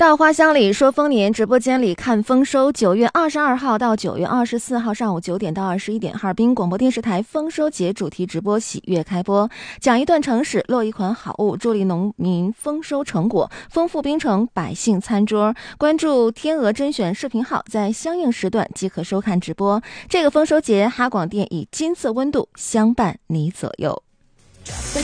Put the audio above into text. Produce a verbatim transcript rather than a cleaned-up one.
到花乡里说丰年直播间里看丰收，九月二十二号到九月二十四号上午九点到二十一点，哈尔滨广播电视台丰收节主题直播喜悦开播，讲一段城史，落一款好物，助力农民丰收成果，丰富滨城百姓餐桌。关注天鹅甄选视频号，在相应时段即可收看直播。这个丰收节，哈广电以金色温度相伴你左右。